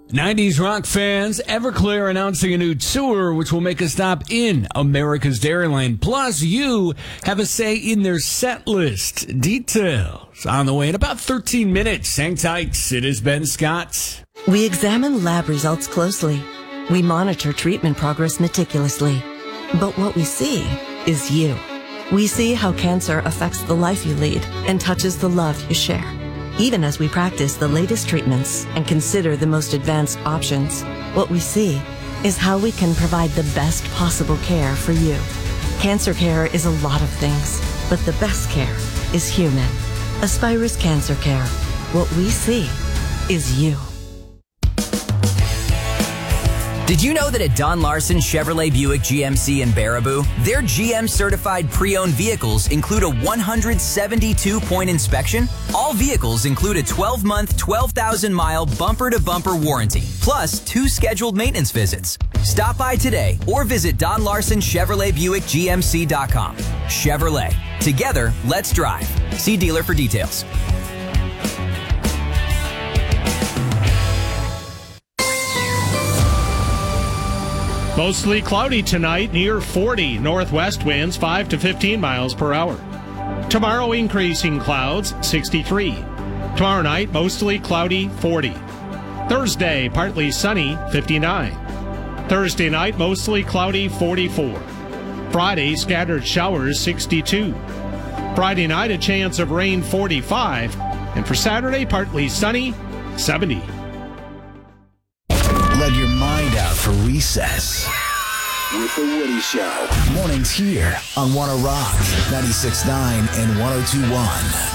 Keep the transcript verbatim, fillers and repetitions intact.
nineties rock fans, Everclear announcing a new tour which will make a stop in America's Dairyland. Plus, you have a say in their set list. Details on the way in about thirteen minutes. Hang tight. It is Ben Scott. We examine lab results closely. We monitor treatment progress meticulously. But what we see is you. We see how cancer affects the life you lead and touches the love you share. Even as we practice the latest treatments and consider the most advanced options, what we see is how we can provide the best possible care for you. Cancer care is a lot of things, but the best care is human. Aspirus Cancer Care. What we see is you. Did you know that at Don Larson Chevrolet Buick G M C in Baraboo, their G M-certified pre-owned vehicles include a one hundred seventy-two point inspection? All vehicles include a twelve-month, twelve thousand mile bumper-to-bumper warranty, plus two scheduled maintenance visits. Stop by today or visit Don Larson Chevrolet Buick G M C dot com. Chevrolet. Together, let's drive. See dealer for details. Mostly cloudy tonight, near forty. Northwest winds five to fifteen miles per hour. Tomorrow, increasing clouds, sixty-three. Tomorrow night, mostly cloudy, forty. Thursday, partly sunny, fifty-nine. Thursday night, mostly cloudy, forty-four. Friday, scattered showers, sixty-two. Friday night, a chance of rain, forty-five. And for Saturday, partly sunny, seventy. Let your mind out for recess with The Woody Show. Mornings here on Wanna Rock, ninety-six point nine and one oh two point one.